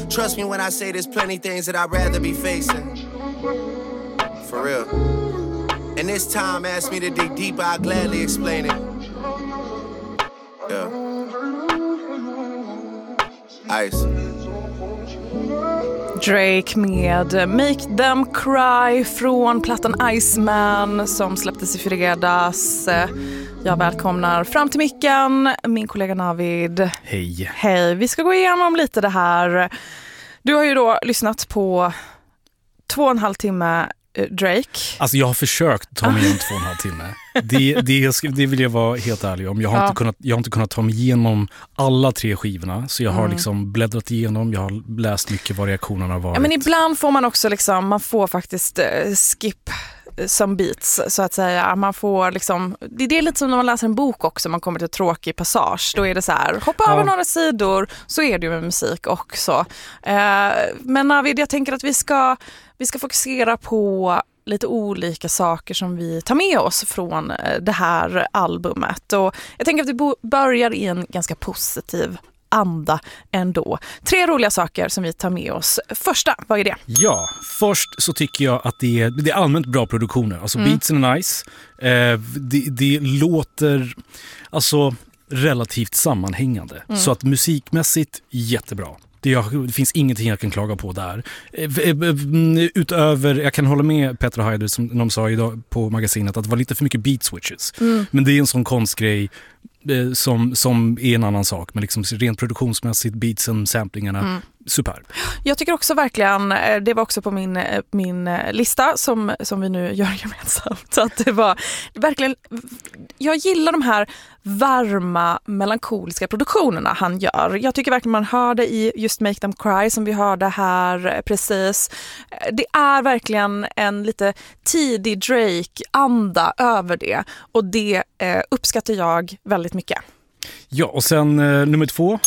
Trust me when I say there's plenty things that I'd rather be facing. For real. And this time ask me to dig deeper, I'll gladly explain it. Yeah. Ice. Drake med Make Them Cry från plattan Iceman som släpptes i fredags. Jag välkomnar fram till micken min kollega Navid. Hej. Hej, vi ska gå igenom lite det här. Du har ju då lyssnat på 2,5 timme Drake. Alltså jag har försökt ta mig igenom 2,5 timme. Det vill jag vara helt ärlig om. Jag har inte kunnat ta mig igenom alla 3 skivorna. Så jag har liksom bläddrat igenom. Jag har läst mycket vad reaktionerna har varit. Ja, men ibland får man också liksom, man får faktiskt skip some beats så att säga. Man får liksom, det är lite som när man läser en bok också. Man kommer till en tråkig passage. Då är det så här, hoppa över några sidor så är det ju med musik också. Men Navid, jag tänker att vi ska fokusera på lite olika saker som vi tar med oss från det här albumet. Och jag tänker att vi börjar i en ganska positiv anda ändå. 3 roliga saker som vi tar med oss. Första, vad är det? Ja, först så tycker jag att det är allmänt bra produktioner. Alltså beatsen är nice. Det låter alltså relativt sammanhängande. Så att musikmässigt jättebra. Det finns ingenting jag kan klaga på där. Utöver, jag kan hålla med Petra Heider som de sa idag på magasinet att det var lite för mycket beat switches. Men det är en sån konstgrej som är en annan sak. Men liksom rent produktionsmässigt, beatsen, samplingarna, superb. Jag tycker också verkligen, det var också på min lista som vi nu gör gemensamt. Så att det var verkligen, jag gillar de här varma, melankoliska produktionerna han gör. Jag tycker verkligen man hör det i just Make Them Cry som vi hörde här precis. Det är verkligen en lite tidig Drake-anda över det. Och det uppskattar jag väldigt mycket. Ja, och sen nummer 2.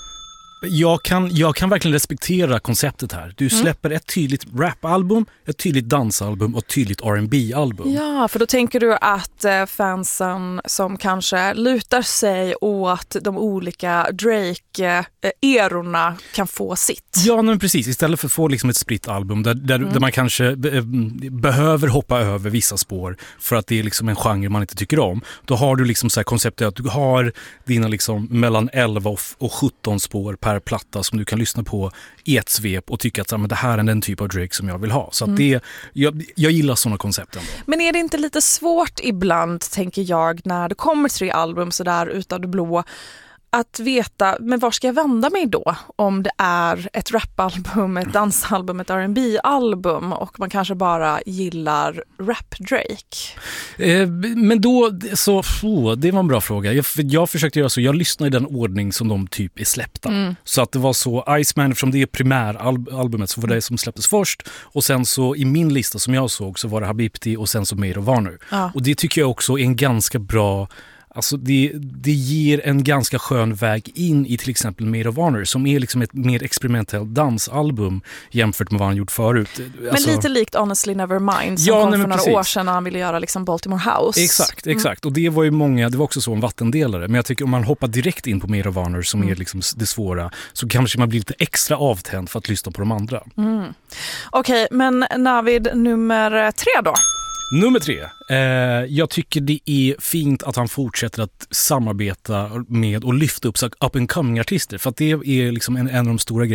Jag kan verkligen respektera konceptet här. Du släpper ett tydligt rapalbum, ett tydligt dansalbum och ett tydligt R&B-album. Ja, för då tänker du att fansen som kanske lutar sig åt de olika Drake-erorna kan få sitt. Ja, men precis. Istället för att få liksom ett spritt album där man kanske behöver hoppa över vissa spår för att det är liksom en genre man inte tycker om. Då har du liksom så här konceptet att du har dina liksom mellan 11 och 17 spår per platta som du kan lyssna på i ett svep och tycka att men det här är den typ av Drake som jag vill ha. Så att jag gillar sådana koncept ändå. Men är det inte lite svårt ibland, tänker jag, när det kommer 3 album så där utav det blå, att veta, men var ska jag vända mig då? Om det är ett rapalbum, ett dansalbum, ett R&B-album och man kanske bara gillar rap-Drake. Men då, det var en bra fråga. Jag försökte göra så, jag lyssnade i den ordning som de typ är släppta. Så att det var så, Iceman, eftersom det är primäralbumet så var det som släpptes först. Och sen så i min lista som jag såg så var det Habibti och sen så Made of Honor. Ja. Och det tycker jag också är en ganska bra... Alltså det ger en ganska skön väg in i till exempel Made of Honor som är liksom ett mer experimentellt dansalbum jämfört med vad han gjort förut. Men lite likt Honestly Nevermind som kom för några år sedan när han ville göra liksom Baltimore House. Exakt. Och det var ju det var också så en vattendelare. Men jag tycker om man hoppar direkt in på Made of Honor som är liksom det svåra så kanske man blir lite extra avtänd för att lyssna på de andra. Okej, men Navid, nummer 3 då? Nummer 3. Jag tycker det är fint att han fortsätter att samarbeta med och lyfta upp up-and-coming-artister. För att det är liksom en av de stora grejerna